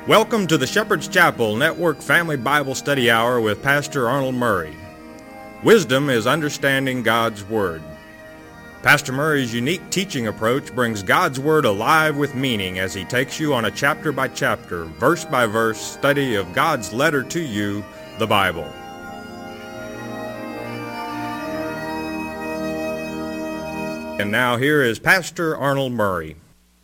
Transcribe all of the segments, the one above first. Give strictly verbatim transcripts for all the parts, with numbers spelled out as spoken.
Welcome to the Shepherd's Chapel Network Family Bible Study Hour with Pastor Arnold Murray. Wisdom is understanding God's Word. Pastor Murray's unique teaching approach brings God's Word alive with meaning as he takes you on a chapter-by-chapter, verse-by-verse study of God's letter to you, the Bible. And now here is Pastor Arnold Murray.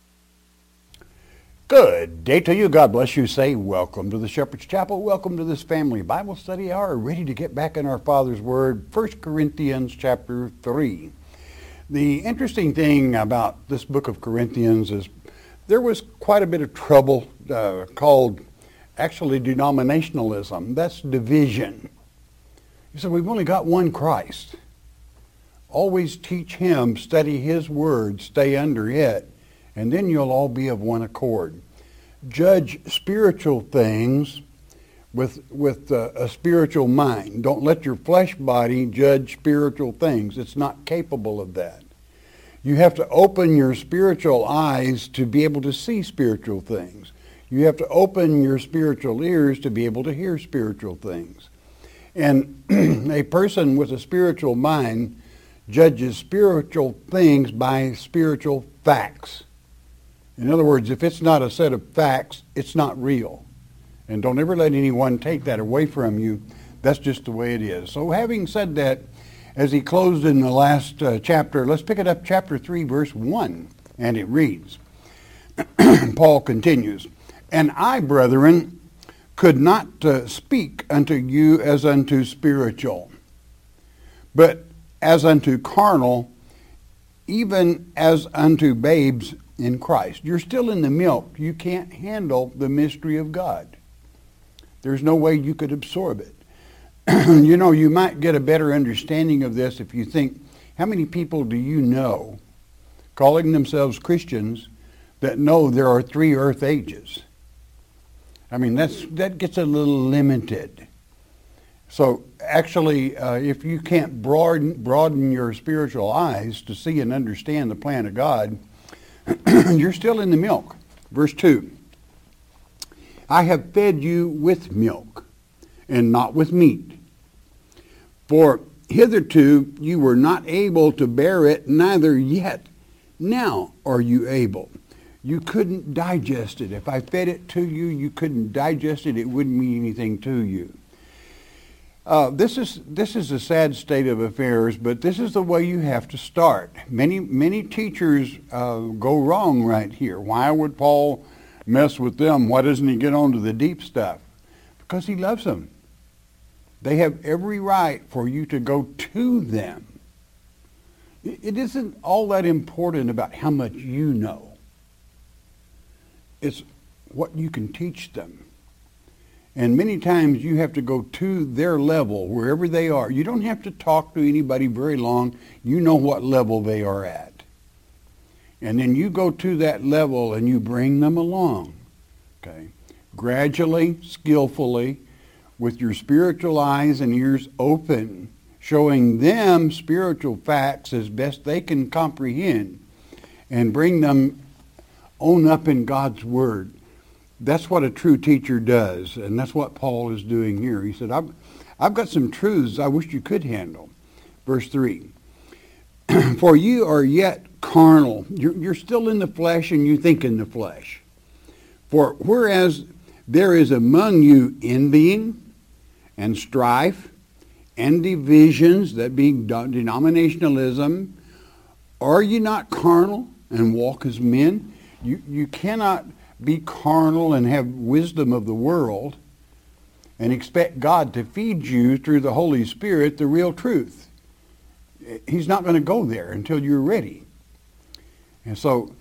Good day to you. God bless you. Say, welcome to the Shepherd's Chapel. Welcome to this family Bible study hour. Ready to get back in our Father's Word, First Corinthians chapter three. The interesting thing about this book of Corinthians is there was quite a bit of trouble uh, called actually denominationalism. That's division. You said, we've only got one Christ. Always teach him, study his word, stay under it, and then you'll all be of one accord. Judge spiritual things with with uh, a spiritual mind. Don't let your flesh body judge spiritual things. It's not capable of that. You have to open your spiritual eyes to be able to see spiritual things. You have to open your spiritual ears to be able to hear spiritual things. And a person with a spiritual mind judges spiritual things by spiritual facts. In other words, if it's not a set of facts, it's not real. And don't ever let anyone take that away from you. That's just the way it is. So having said that, as he closed in the last uh, chapter, let's pick it up, chapter three, verse one. And it reads, Paul continues, "And I, brethren, could not uh, speak unto you as unto spiritual, but as unto carnal, even as unto babes in Christ." You're still in the milk. You can't handle the mystery of God. There's no way you could absorb it. You know, you might get a better understanding of this if you think, how many people do you know, calling themselves Christians, that know there are three earth ages? I mean, that's that gets a little limited. So actually, uh, if you can't broaden, broaden your spiritual eyes to see and understand the plan of God, you're still in the milk. Verse two, "I have fed you with milk, and not with meat. For hitherto you were not able to bear it, neither yet now are you able." You couldn't digest it. If I fed it to you, you couldn't digest it. It wouldn't mean anything to you. Uh, this is this is a sad state of affairs, but this is the way you have to start. Many many teachers uh, go wrong right here. Why would Paul mess with them? Why doesn't he get on to the deep stuff? Because he loves them. They have every right for you to go to them. It isn't all that important about how much you know. It's what you can teach them. And many times you have to go to their level, wherever they are. You don't have to talk to anybody very long. You know what level they are at. And then you go to that level and you bring them along. Okay? Gradually, skillfully, with your spiritual eyes and ears open, showing them spiritual facts as best they can comprehend, and bring them on up in God's Word. That's what a true teacher does, and that's what Paul is doing here. He said, I've, I've got some truths I wish you could handle. Verse three, "For you are yet carnal." You're, you're still in the flesh, and you think in the flesh. "For whereas there is among you envying and strife and divisions," that being denominationalism, "are ye not carnal and walk as men?" You, you cannot be carnal and have wisdom of the world and expect God to feed you through the Holy Spirit the real truth. He's not going to go there until you're ready. And so